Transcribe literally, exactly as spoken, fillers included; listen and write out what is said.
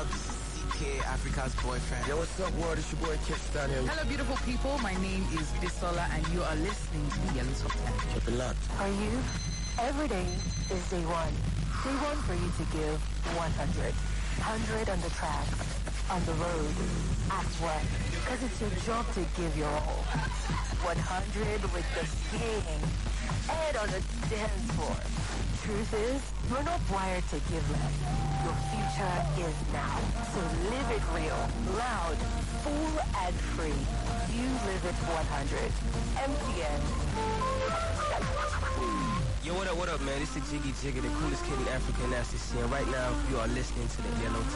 up? This is C K, Africa's boyfriend. Yo, what's up, world? It's your boy Kix Daniel. Hello, beautiful people. My name is Bisola, and you are listening to the Yellow Top ten. Keep it locked. For you, every day is day one. Day one for you to give one hundred. one hundred on the track, on the road, at work. Because it's your job to give your all. one hundred with the gang. And on the dance floor. Truth is, you're not wired to give less. Your future is now. So live it real, loud, full, and free. You live it one hundred. M T N. Yo, what up, what up, man? This is Jiggy Jiggy, the coolest kid in Africa, and that's the scene. Right now, you are listening to the Yellow